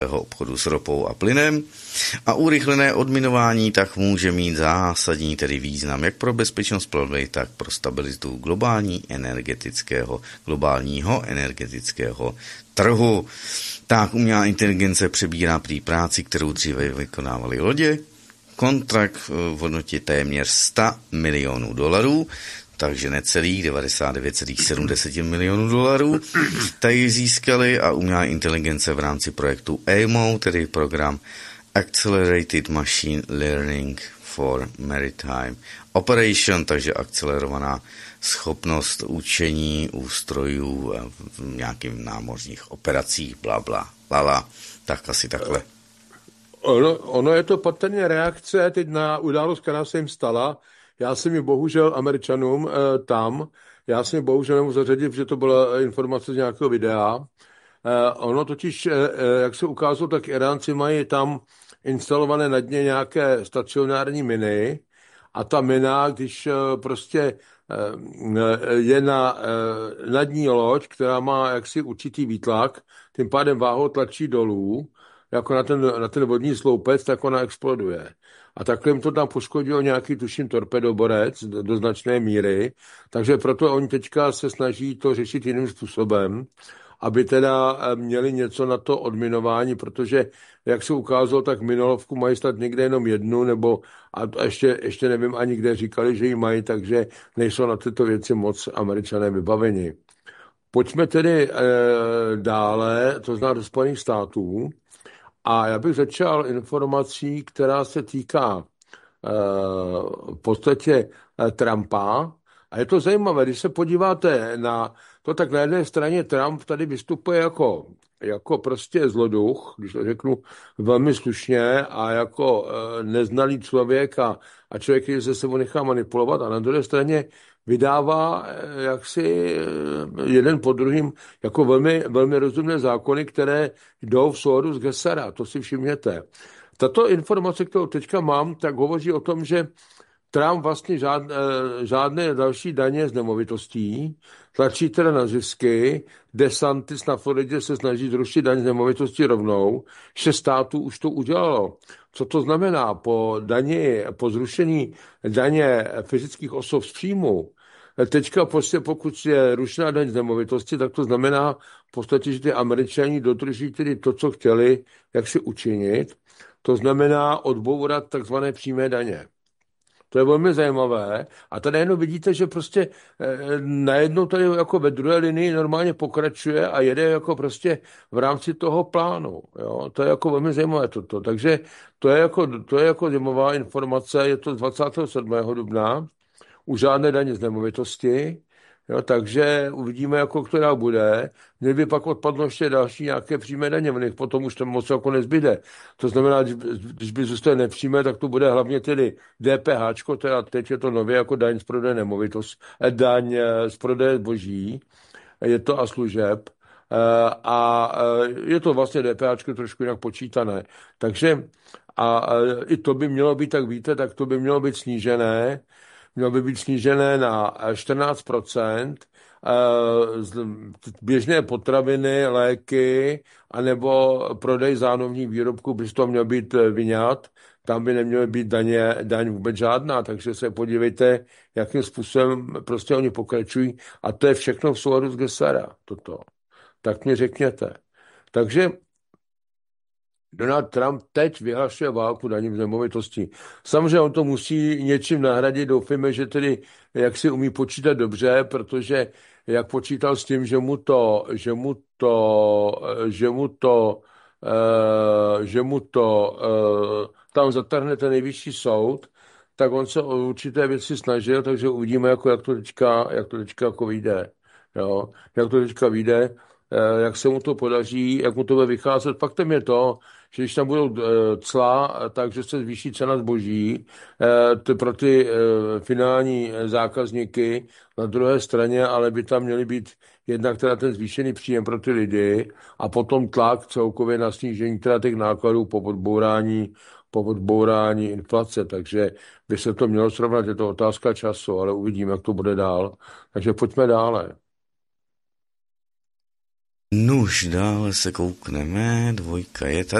obchodu s ropou a plynem a urychlené odminování tak může mít zásadní tedy význam jak pro bezpečnost plavby, tak pro stabilitu globálního energetického trhu. Tak umělá inteligence přebírá prý práci, kterou dříve vykonávaly lodě, kontrakt v hodnotě téměř $100 milionů, takže necelých 99,7 milionů dolarů, tady získali a umělá inteligence v rámci projektu AMO, tedy program Accelerated Machine Learning for Maritime Operation, takže akcelerovaná schopnost učení ústrojů v nějakým námořních operacích, blabla. Tak asi takhle. Ono je to patrně reakce teď na událost, která se jim stala. Já jsem ji bohužel Američanům já jsem ji bohužel nemohl zařadit, že to byla informace z nějakého videa. Ono totiž, jak se ukázalo, tak Iránci mají tam instalované na dně nějaké stacionární miny a ta mina, když prostě je na dní loď, která má jaksi určitý výtlak, tím pádem váhou tlačí dolů, jako na ten vodní sloupec, tak ona exploduje. A takhle jim to tam poškodilo nějaký, tuším, torpedoborec do značné míry, takže proto oni teďka se snaží to řešit jiným způsobem, aby teda měli něco na to odminování, protože, jak se ukázalo, tak minolovku mají snad někde jenom jednu, nebo a ještě nevím ani kde říkali, že ji mají, takže nejsou na tyto věci moc Američané vybaveni. Pojďme tedy dále, to znamená do Spojených států. A já bych začal informací, která se týká v podstatě Trumpa. A je to zajímavé, když se podíváte na to, tak na jedné straně Trump tady vystupuje jako prostě zloduch, když to řeknu velmi slušně, a jako neznalý člověk a člověk, který se sebou nechá manipulovat, a na druhé straně vydává jaksi jeden po druhým jako velmi, velmi rozumné zákony, které jdou v souladu s Gesera. To si všimněte. Tato informace, kterou teďka mám, tak hovoří o tom, že Trump vlastně žádné další daně z nemovitostí, tlačí teda na zisky, DeSantis na Floridě se snaží zrušit daň z nemovitostí rovnou, 6 států už to udělalo. Co to znamená? Po zrušení daně fyzických osob z příjmu, teďka prostě pokud je rušená daň z nemovitosti, tak to znamená v podstatě, že ty Američani dodrží tedy to, co chtěli, jak si učinit. To znamená odbourat takzvané přímé daně. To je velmi zajímavé. A tady jenom vidíte, že prostě najednou tady jako ve druhé linii normálně pokračuje a jede jako prostě v rámci toho plánu. Jo? To je jako velmi zajímavé toto. Takže to je jako zajímavá informace. Je to z 27. dubna. Už žádné daně z nemovitosti. Jo, takže uvidíme, jako která bude. Měl by pak odpadlo ještě další nějaké přímé daně, v nich potom už to moc jako nezbyde. To znamená, když by zůstalo nepřímé, tak to bude hlavně tedy DPH, teda teď je to nově jako daň z prodeje daň z prodeje zboží, je to a služeb, a je to vlastně DPH trošku jinak počítané. Takže a i to by mělo být, tak víte, tak to by mělo být snížené. Mělo by být snížené na 14%, běžné potraviny, léky, anebo prodej zánovních výrobků by z toho měl být vyňat. Tam by neměly být daň vůbec žádná, takže se podívejte, jakým způsobem prostě oni pokračují. A to je všechno v souladu s Gesera, toto. Tak mi řekněte. Takže Donald Trump teď vyhlašuje válku daním z nemovitostí. Samozřejmě on to musí něčím nahradit, doufejme, že tedy jak si umí počítat dobře, protože jak počítal s tím, že mu to tam zatrhne ten nejvyšší soud, tak on se o určité věci snažil, takže uvidíme, jak to teďka jako vyjde. Jo? Jak to teďka vyjde, jak se mu to podaří, jak mu to bude vycházet. Faktem je to, že když tam budou cla, takže se zvýší cena zboží pro ty finální zákazníky. Na druhé straně ale by tam měly být jednak teda ten zvýšený příjem pro ty lidi a potom tlak celkově na snížení teda těch nákladů po odbourání inflace. Takže by se to mělo srovnat, je to otázka času, ale uvidíme, jak to bude dál. Takže pojďme dále. Nuž, dále se koukneme, 2 je tady.